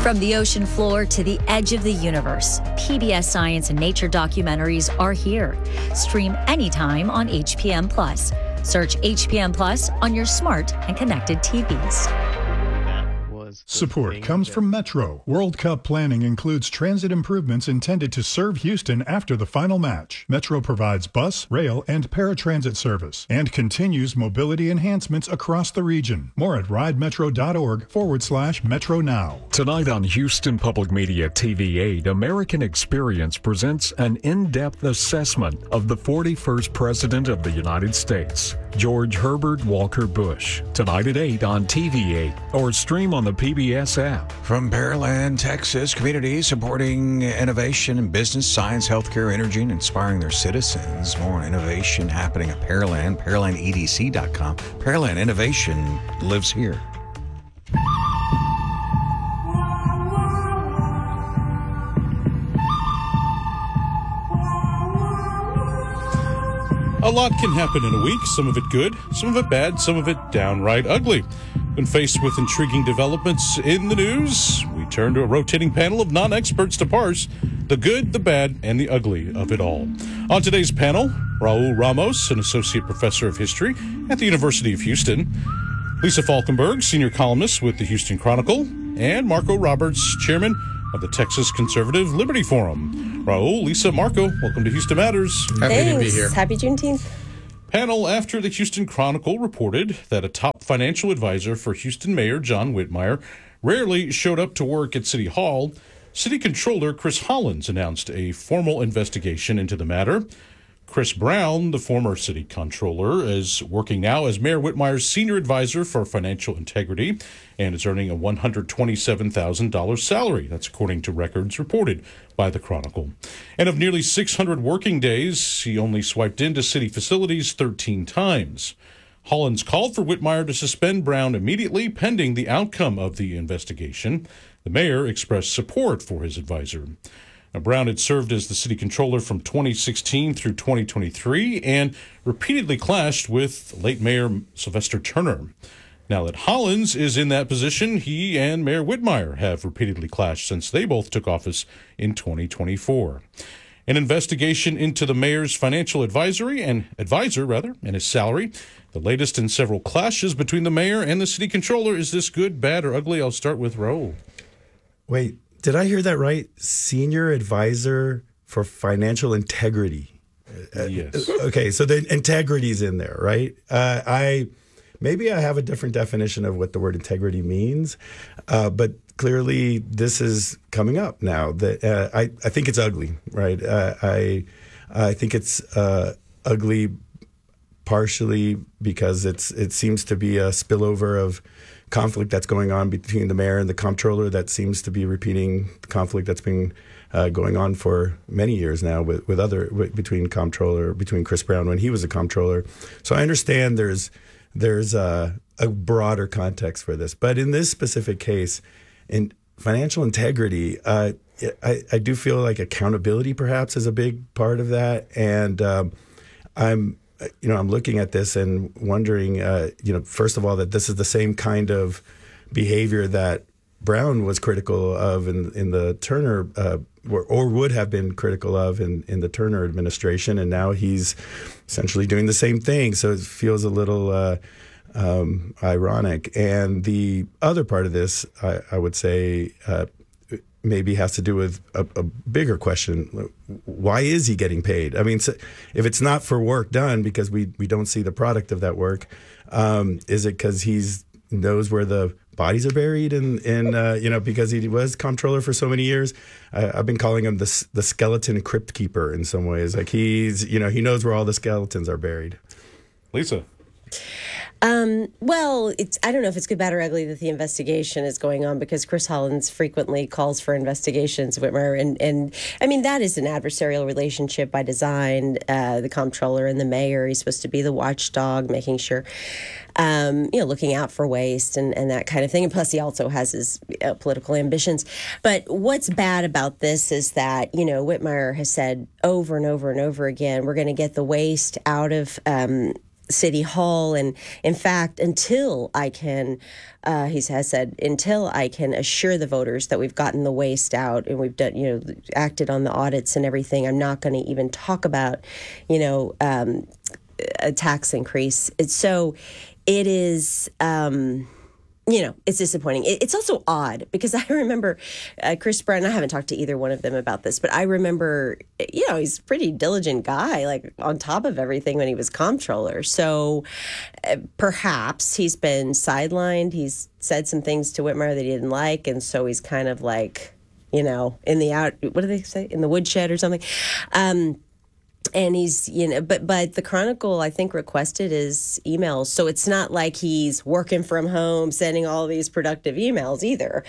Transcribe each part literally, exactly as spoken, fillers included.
From the ocean floor to the edge of the universe, P B S Science and Nature documentaries are here. Stream anytime on H P M Plus. Search H P M Plus on your smart and connected T Vs. Support comes from Metro. World Cup planning includes transit improvements intended to serve Houston after the final match. Metro provides bus, rail, and paratransit service and continues mobility enhancements across the region. More at ridemetro.org forward slash Metro now. Tonight on Houston Public Media T V eight, American Experience presents an in-depth assessment of the forty-first President of the United States, George Herbert Walker Bush. Tonight at eight on T V eight or stream on the P B S app. From Pearland, Texas, communities supporting innovation in business, science, healthcare, energy, and inspiring their citizens. More on innovation happening at Pearland, pearland e d c dot com. Pearland Innovation lives here. A lot can happen in a week, some of it good, some of it bad, some of it downright ugly. When faced with intriguing developments in the news, we turn to a rotating panel of non-experts to parse the good, the bad, and the ugly of it all. On today's panel, Raul Ramos, an associate professor of history at the University of Houston, Lisa Falkenberg, senior columnist with the Houston Chronicle, and Marco Roberts, chairman of the Texas Conservative Liberty Forum. Raul, Lisa, Marco, welcome to Houston Matters. Happy Thanks. to be here. Happy Juneteenth. Panel after the Houston Chronicle reported that a top financial advisor for Houston Mayor John Whitmire rarely showed up to work at City Hall, City Controller Chris Hollins announced a formal investigation into the matter. Chris Brown, the former city controller, is working now as Mayor Whitmire's senior advisor for financial integrity and is earning a one hundred twenty-seven thousand dollars salary. That's according to records reported by the Chronicle. And of nearly six hundred working days, he only swiped into city facilities thirteen times. Hollins called for Whitmire to suspend Brown immediately pending the outcome of the investigation. The mayor expressed support for his advisor. Now, Brown had served as the city controller from twenty sixteen through twenty twenty-three and repeatedly clashed with late Mayor Sylvester Turner. Now that Hollins is in that position, he and Mayor Whitmire have repeatedly clashed since they both took office in twenty twenty-four. An investigation into the mayor's financial advisory and advisor, rather, and his salary. The latest in several clashes between the mayor and the city controller. Is this good, bad, or ugly? I'll start with Raul. Wait. Did I hear that right? Senior advisor for financial integrity. Yes. Okay, so the integrity's in there, right? Uh, I maybe I have a different definition of what the word integrity means, uh, but clearly this is coming up now. That uh, I I think it's ugly, right? Uh, I I think it's uh, ugly partially because it's it seems to be a spillover of conflict that's going on between the mayor and the comptroller that seems to be repeating the conflict that's been uh, going on for many years now with, with other with, between comptroller between Chris Brown when he was a comptroller. So I understand there's there's a, a broader context for this, but in this specific case, in financial integrity, uh, I, I do feel like accountability perhaps is a big part of that, and um, I'm. You know, I'm looking at this and wondering, uh, you know, first of all, that this is the same kind of behavior that Brown was critical of in, in the Turner, uh, or, or would have been critical of in, in the Turner administration. And now he's essentially doing the same thing. So it feels a little uh, um, ironic. And the other part of this, I, I would say, uh, maybe has to do with a, a bigger question. Why is he getting paid? I mean, so if it's not for work done because we, we don't see the product of that work, um, is it because he's knows where the bodies are buried and, and uh, you know, because he was comptroller for so many years? I, I've been calling him the, the skeleton crypt keeper in some ways. Like he's, you know, he knows where all the skeletons are buried. Lisa. Um, well, it's, I don't know if it's good, bad, or ugly that the investigation is going on because Chris Hollins frequently calls for investigations. Whitmire, and, and I mean, that is an adversarial relationship by design. Uh, the comptroller and the mayor, he's supposed to be the watchdog, making sure, um, you know, looking out for waste and, and that kind of thing. And plus, he also has his uh, political ambitions. But what's bad about this is that, you know, Whitmire has said over and over and over again, we're going to get the waste out of um City Hall. And in fact, until I can, uh, he has said, until I can assure the voters that we've gotten the waste out and we've done, you know, acted on the audits and everything, I'm not going to even talk about, you know, um, a tax increase. It's so it is. Um, You know, it's disappointing. It's also odd because I remember uh, Chris Brown, I haven't talked to either one of them about this, but I remember, you know, he's a pretty diligent guy, like on top of everything when he was comptroller. So uh, perhaps he's been sidelined. He's said some things to Whitmire that he didn't like. And so he's kind of like, you know, in the out, what do they say? In the woodshed or something. Um And he's, you know, but but the Chronicle, I think, requested his emails. So it's not like he's working from home, sending all these productive emails either.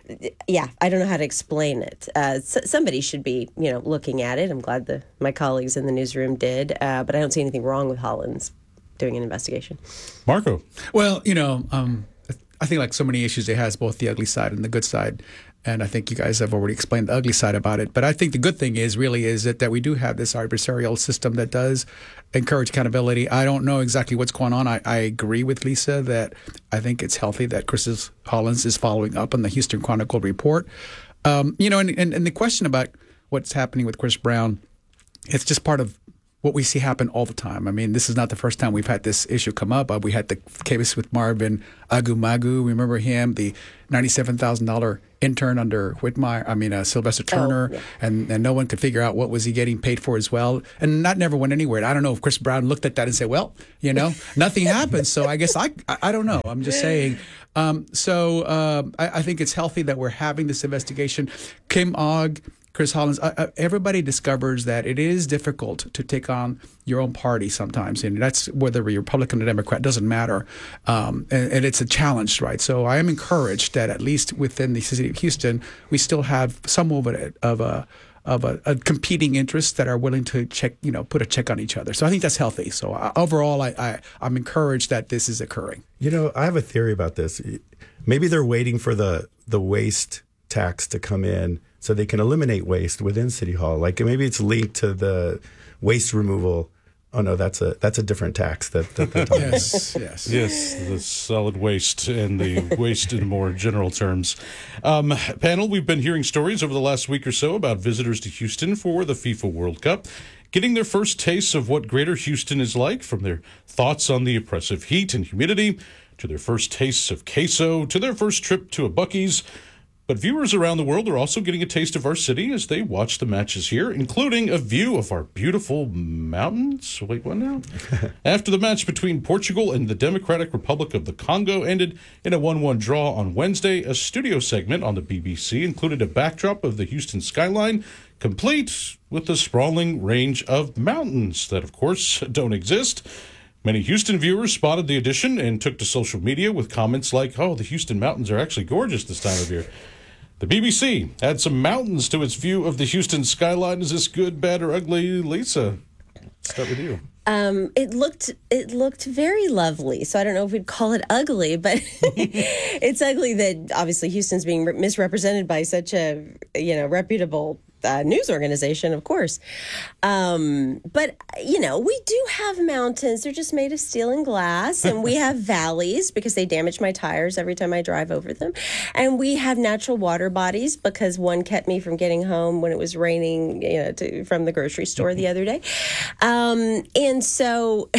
Yeah, I don't know how to explain it. Uh, so somebody should be, you know, looking at it. I'm glad the my colleagues in the newsroom did. Uh, but I don't see anything wrong with Hollins doing an investigation. Marco. Well, you know, um, I think like so many issues, it has both the ugly side and the good side. And I think you guys have already explained the ugly side about it. But I think the good thing is really is that, that we do have this adversarial system that does encourage accountability. I don't know exactly what's going on. I, I agree with Lisa that I think it's healthy that Chris Hollins is following up on the Houston Chronicle report. Um, you know, and, and, and the question about what's happening with Chris Brown, it's just part of what we see happen all the time. I mean, this is not the first time we've had this issue come up. Uh, we had the case with Marvin Agumagu. Remember him, the ninety-seven thousand dollars intern under Whitmire, I mean, uh, Sylvester Turner, oh, yeah. and, and no one could figure out what was he getting paid for as well. And that never went anywhere. I don't know if Chris Brown looked at that and said, well, you know, nothing happened. So I guess I, I, I don't know. I'm just saying. Um, so uh, I, I think it's healthy that we're having this investigation. Kim Ogg, Chris Hollins, uh, uh, everybody discovers that it is difficult to take on your own party sometimes. And that's whether you're Republican or Democrat, doesn't matter. Um, and, and it's a challenge, right? So I am encouraged that at least within the city of Houston, we still have some of a, of a, of a, a competing interests that are willing to check, you know, put a check on each other. So I think that's healthy. So uh, overall, I, I, I'm encouraged that this is occurring. You know, I have a theory about this. Maybe they're waiting for the, the waste tax to come in so they can eliminate waste within City Hall. Like maybe it's linked to the waste removal. Oh no, that's a that's a different tax. That, that they're talking yes, about. yes, yes. The solid waste and the waste in more general terms. Um, panel, we've been hearing stories over the last week or so about visitors to Houston for the FIFA World Cup, getting their first taste of what Greater Houston is like, from their thoughts on the oppressive heat and humidity to their first tastes of queso to their first trip to a Buc-ee's. But viewers around the world are also getting a taste of our city as they watch the matches here, including a view of our beautiful mountains. Wait, what now? After the match between Portugal and the Democratic Republic of the Congo ended in a one one draw on Wednesday, a studio segment on the B B C included a backdrop of the Houston skyline, complete with the sprawling range of mountains that, of course, don't exist. Many Houston viewers spotted the addition and took to social media with comments like, oh, the Houston mountains are actually gorgeous this time of year. The B B C had some mountains to its view of the Houston skyline. Is this good, bad, or ugly? Lisa, start with you. Um, it looked it looked very lovely. So I don't know if we'd call it ugly, but it's ugly that obviously Houston's being misrepresented by such a you know reputable Uh, news organization, of course. Um, but, you know, we do have mountains. They're just made of steel and glass. And we have valleys because they damage my tires every time I drive over them. And we have natural water bodies because one kept me from getting home when it was raining, you know, to, from the grocery store the other day. Um, and so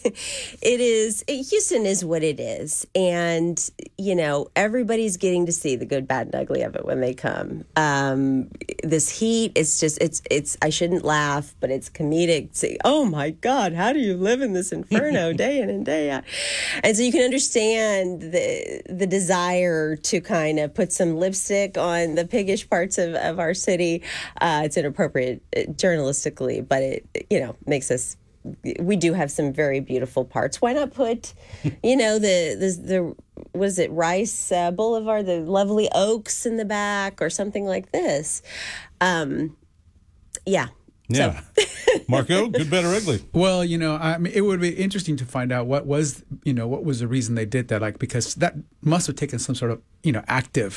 it is, Houston is what it is. And, you know, everybody's getting to see the good, bad, and ugly of it when they come. Um, this heat. It's just, it's, it's, I shouldn't laugh, but it's comedic. Say, oh my God, how do you live in this inferno day in and day out? And so you can understand the the desire to kind of put some lipstick on the piggish parts of, of our city. Uh, it's inappropriate journalistically, but it, you know, makes us, we do have some very beautiful parts. Why not put, you know, the, the, the what is it, Rice uh, Boulevard, the lovely oaks in the back or something like this. Um, yeah. Yeah. So. Marco, good, bad, or ugly? Well, you know, I mean, it would be interesting to find out what was, you know, what was the reason they did that. Like, because that must have taken some sort of, you know, active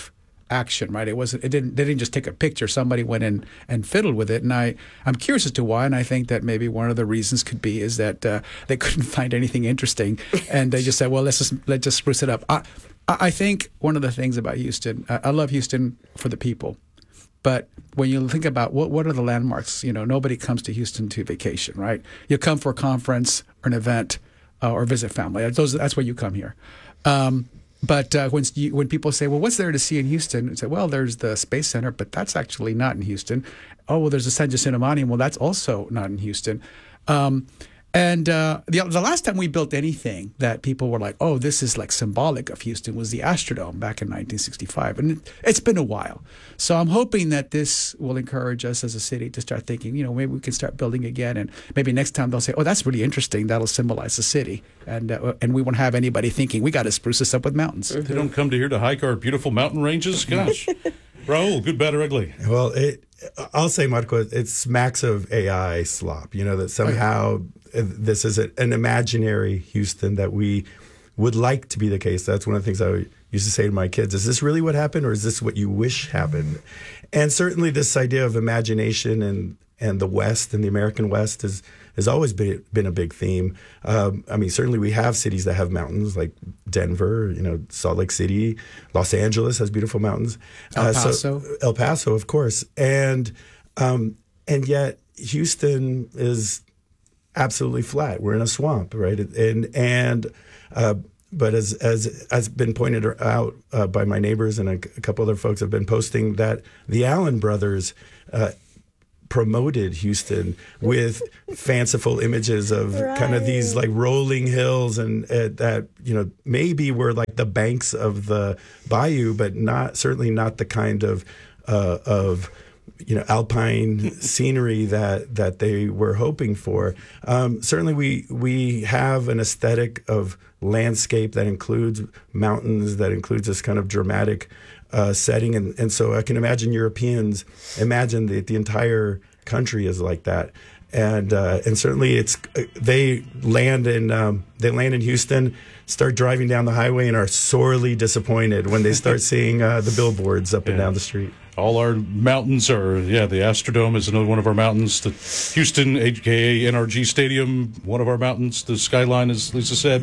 action, right? It wasn't. It didn't. They didn't just take a picture. Somebody went in and fiddled with it. And I, I'm curious as to why. And I think that maybe one of the reasons could be is that uh, they couldn't find anything interesting, and they just said, "Well, let's just let's just spruce it up." I, I think one of the things about Houston, I, I love Houston for the people. But when you think about what what are the landmarks, you know, nobody comes to Houston to vacation, right? You come for a conference or an event uh, or visit family. Those, that's why you come here. Um, but uh, when you, when people say, well, what's there to see in Houston? You say, well, there's the Space Center, but that's actually not in Houston. Oh, well, there's the San Jacinto Monument. Well, that's also not in Houston. Um, And uh, the the last time we built anything that people were like, oh, this is like symbolic of Houston was the Astrodome back in nineteen sixty-five. And it, it's been a while. So I'm hoping that this will encourage us as a city to start thinking, you know, maybe we can start building again. And maybe next time they'll say, oh, that's really interesting. That'll symbolize the city. And uh, and we won't have anybody thinking we got to spruce this up with mountains. They don't come to here to hike our beautiful mountain ranges? Gosh. Raul, good, bad, or ugly? Well, it, I'll say, Marco, it smacks of A I slop, you know, that somehow this is a, an imaginary Houston that we would like to be the case. That's one of the things I used to say to my kids. Is this really what happened, or is this what you wish happened? And certainly this idea of imagination and, and the West and the American West is has always been been a big theme. Um, I mean, certainly we have cities that have mountains, like Denver, you know, Salt Lake City, Los Angeles has beautiful mountains. El Paso, uh, so, El Paso, of course, and um, and yet Houston is absolutely flat. We're in a swamp, right? And and uh, but as as has been pointed out uh, by my neighbors and a, a couple other folks have been posting that the Allen brothers Uh, promoted Houston with fanciful images of right. kind of these like rolling hills and uh, that, you know, maybe were like the banks of the bayou, but not certainly not the kind of uh, of you know alpine scenery that that they were hoping for. Um, certainly, we we have an aesthetic of landscape that includes mountains, that includes this kind of dramatic Uh, setting, and, and so I can imagine Europeans imagine that the entire country is like that, and uh, and certainly it's they land in um, they land in Houston, start driving down the highway, and are sorely disappointed when they start seeing uh, the billboards up yeah. and down the street. All our mountains are yeah. The Astrodome is another one of our mountains. The Houston, aka N R G Stadium, one of our mountains. The skyline, as Lisa said.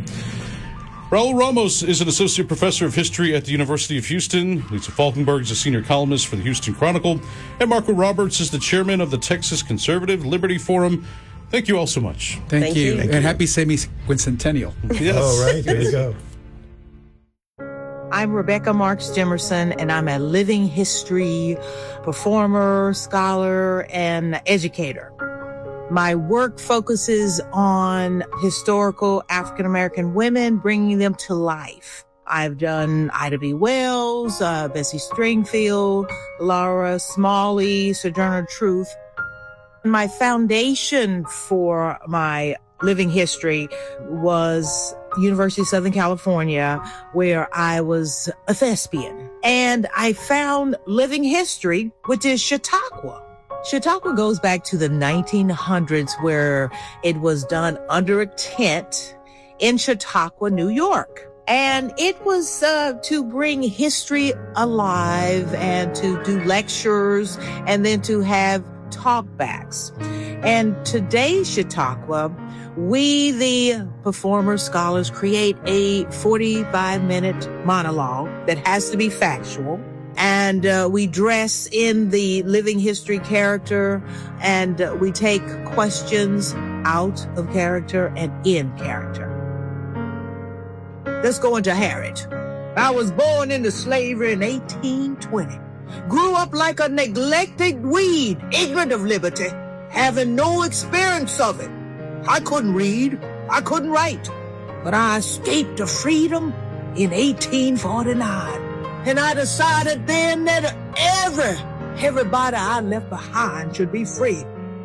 Raul Ramos is an associate professor of history at the University of Houston. Lisa Falkenberg is a senior columnist for the Houston Chronicle. And Marco Roberts is the chairman of the Texas Conservative Liberty Forum. Thank you all so much. Thank, Thank you. you. Thank and you. Happy semi-quincentennial. Yes. Oh, right. There you go. I'm Rebecca Marks Jimerson, and I'm a living history performer, scholar, and educator. My work focuses on historical African-American women, bringing them to life. I've done Ida B. Wells, uh, Bessie Stringfield, Laura Smalley, Sojourner Truth. My foundation for my living history was University of Southern California, where I was a thespian. And I found living history, which is Chautauqua. Chautauqua goes back to the nineteen hundreds, where it was done under a tent in Chautauqua, New York. And it was uh, to bring history alive and to do lectures and then to have talkbacks. And today's Chautauqua, we, the performers, scholars, create a forty-five minute monologue that has to be factual. And uh, we dress in the living history character, and uh, we take questions out of character and in character. Let's go into Harriet. I was born into slavery in eighteen twenty. Grew up like a neglected weed, ignorant of liberty, having no experience of it. I couldn't read, I couldn't write, but I escaped to freedom in eighteen forty-nine. And I decided then that every, everybody I left behind should be free.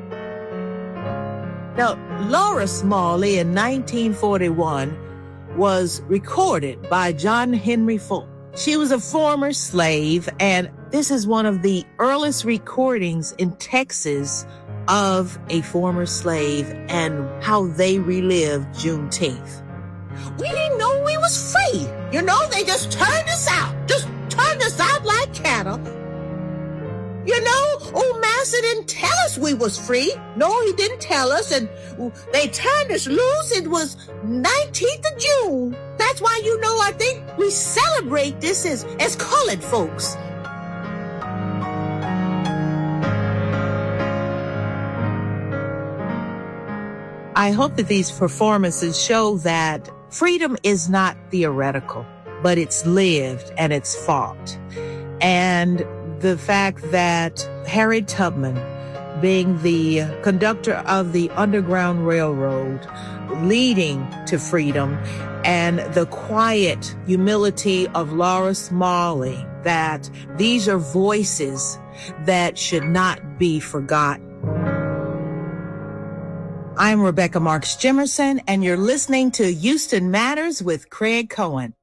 Now, Laura Smalley in nineteen forty-one was recorded by John Henry Fulton. She was a former slave, and this is one of the earliest recordings in Texas of a former slave and how they relived Juneteenth. We didn't know we was free. You know, they just turned us out. Just turned us out like cattle. cattle. You know, old Master didn't tell us we was free. No, he didn't tell us, and they turned us loose. It was nineteenth of June. That's why, you know, I think we celebrate this as, as colored folks. I hope that these performances show that freedom is not theoretical, but it's lived and it's fought. And the fact that Harriet Tubman, being the conductor of the Underground Railroad, leading to freedom, and the quiet humility of Lawrence Marley, that these are voices that should not be forgotten. I'm Rebecca Marks Jimerson, and you're listening to Houston Matters with Craig Cohen.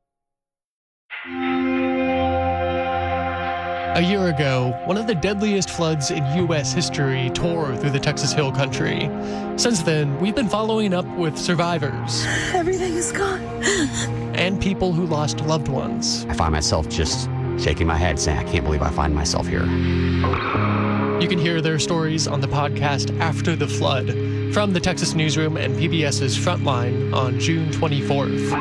A year ago, one of the deadliest floods in U S history tore through the Texas Hill Country. Since then, we've been following up with survivors. Everything is gone. And people who lost loved ones. I find myself just shaking my head saying, I can't believe I find myself here. You can hear their stories on the podcast After the Flood from the Texas Newsroom and PBS's Frontline on June twenty-fourth.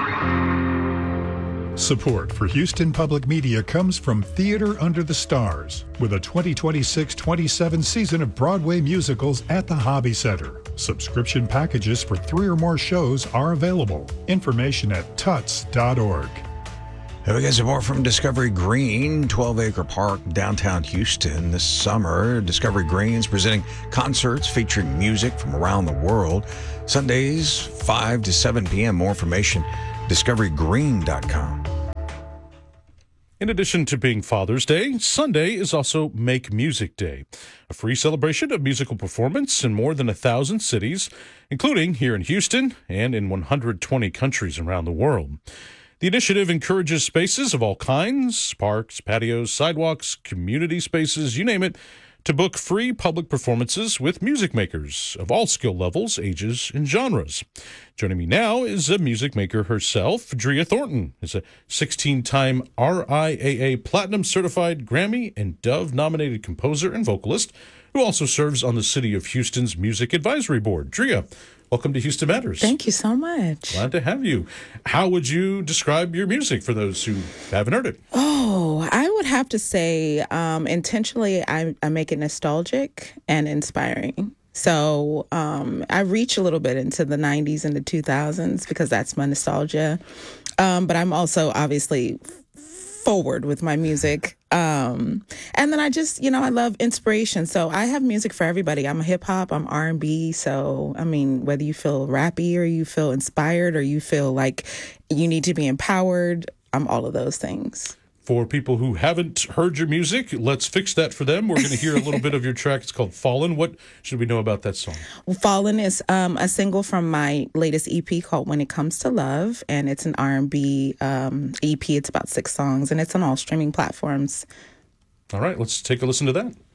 Support for Houston Public Media comes from Theater Under the Stars, with a twenty twenty-six twenty-seven season of Broadway musicals at the Hobby Center. Subscription packages for three or more shows are available. Information at tuts dot org. Hey, we got some more from Discovery Green, twelve acre park, downtown Houston this summer. Discovery Green's presenting concerts featuring music from around the world. Sundays, five to seven p.m. More information, discovery green dot com. In addition to being Father's Day, Sunday is also Make Music Day, a free celebration of musical performance in more than a thousand cities, including here in Houston and in one hundred twenty countries around the world. The initiative encourages spaces of all kinds, parks, patios, sidewalks, community spaces, you name it, to book free public performances with music makers of all skill levels, ages, and genres. Joining me now is a music maker herself. Drea Thornton is a sixteen-time R I A A Platinum Certified Grammy and Dove-nominated composer and vocalist who also serves on the City of Houston's Music Advisory Board. Drea, welcome to Houston Matters. Thank you so much. Glad to have you. How would you describe your music for those who haven't heard it? Oh, I would have to say um, intentionally I, I make it nostalgic and inspiring. So um, I reach a little bit into the nineties and the two thousands because that's my nostalgia. Um, but I'm also obviously forward with my music. Um, and then I just, you know, I love inspiration. So I have music for everybody. I'm a hip hop, I'm R and B. So, I mean, whether you feel rappy or you feel inspired or you feel like you need to be empowered, I'm all of those things. For people who haven't heard your music, let's fix that for them. We're going to hear a little bit of your track. It's called Fallen. What should we know about that song? Well, Fallen is um, a single from my latest E P called When It Comes to Love, and it's an R and B um, E P. It's about six songs, and it's on all streaming platforms. All right, let's take a listen to that.